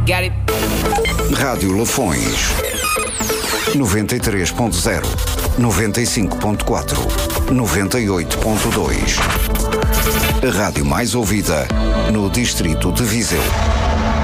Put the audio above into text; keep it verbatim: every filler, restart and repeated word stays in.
Get it? Rádio Lafões. noventa e três ponto zero, noventa e cinco ponto quatro, noventa e oito ponto dois. A rádio mais ouvida no distrito de Viseu.